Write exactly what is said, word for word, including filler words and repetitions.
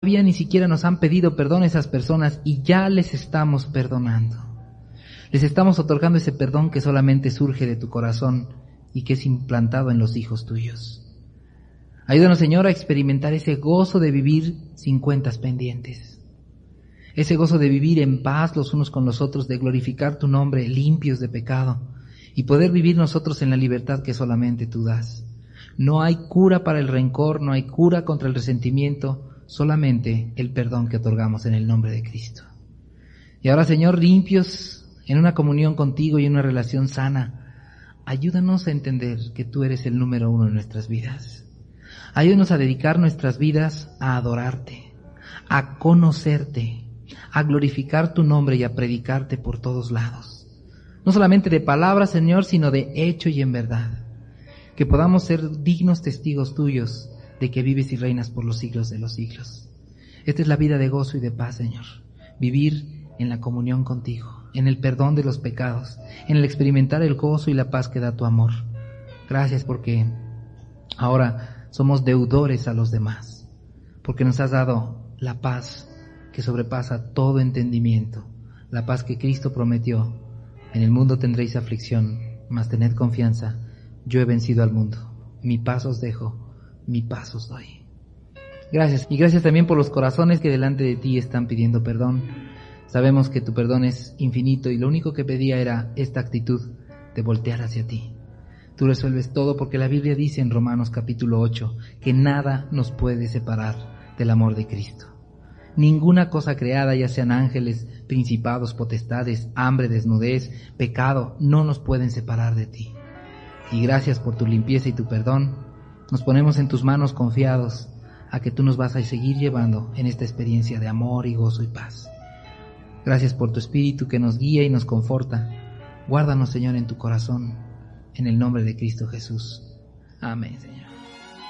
Todavía ni siquiera nos han pedido perdón esas personas y ya les estamos perdonando. Les estamos otorgando ese perdón que solamente surge de tu corazón y que es implantado en los hijos tuyos. Ayúdanos, Señor, a experimentar ese gozo de vivir sin cuentas pendientes. Ese gozo de vivir en paz los unos con los otros, de glorificar tu nombre limpios de pecado y poder vivir nosotros en la libertad que solamente tú das. No hay cura para el rencor, no hay cura contra el resentimiento, solamente el perdón que otorgamos en el nombre de Cristo. Y ahora, Señor, limpios en una comunión contigo y en una relación sana, ayúdanos a entender que tú eres el número uno en nuestras vidas. Ayúdanos a dedicar nuestras vidas a adorarte, a conocerte, a glorificar tu nombre y a predicarte por todos lados. No solamente de palabras, Señor, sino de hecho y en verdad. Que podamos ser dignos testigos tuyos de que vives y reinas por los siglos de los siglos. Esta es la vida de gozo y de paz, Señor. Vivir en la comunión contigo, en el perdón de los pecados, en el experimentar el gozo y la paz que da tu amor. Gracias porque ahora somos deudores a los demás, porque nos has dado la paz que sobrepasa todo entendimiento, la paz que Cristo prometió. En el mundo tendréis aflicción, mas tened confianza, yo he vencido al mundo. Mi paz os dejo, mi paz os doy. Gracias, y gracias también por los corazones que delante de ti están pidiendo perdón. Sabemos que tu perdón es infinito y lo único que pedía era esta actitud de voltear hacia ti. Tú resuelves todo porque la Biblia dice en Romanos capítulo ocho que nada nos puede separar del amor de Cristo. Ninguna cosa creada, ya sean ángeles, principados, potestades, hambre, desnudez, pecado, no nos pueden separar de ti. Y gracias por tu limpieza y tu perdón, nos ponemos en tus manos confiados a que tú nos vas a seguir llevando en esta experiencia de amor y gozo y paz. Gracias por tu Espíritu que nos guía y nos conforta. Guárdanos, Señor, en tu corazón, en el nombre de Cristo Jesús. Amén, Señor.